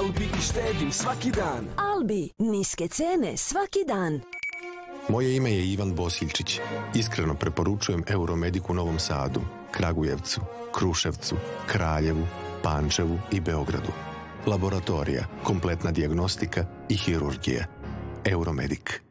Albi i štedim svaki dan. Albi, niske cene svaki dan. Moje ime je Ivan Bosiljčić. Iskreno preporučujem Euromedic u Novom Sadu, Kragujevcu, Kruševcu, Kraljevu, Pančevu i Beogradu. Laboratorija, kompletna dijagnostika i hirurgija. Euromedic.